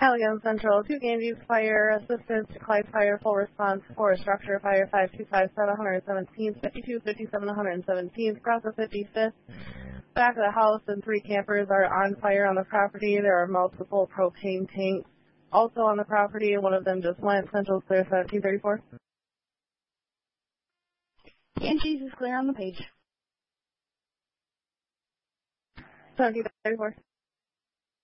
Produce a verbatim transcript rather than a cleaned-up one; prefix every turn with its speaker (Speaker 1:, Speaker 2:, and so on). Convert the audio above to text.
Speaker 1: Allegan Central, two Ganges Fire, assistance to Clyde Fire, full response, for structure fire five two five seven, one seventeenth, fifty-two fifty-seven, one seventeenth, across the fifty-fifth. Back of the house and three campers are on fire on the property. There are multiple propane tanks also on the property, and one of them just went. Central clear seventeen thirty-four.
Speaker 2: Ganges is clear on the page.
Speaker 1: seventeen thirty-four.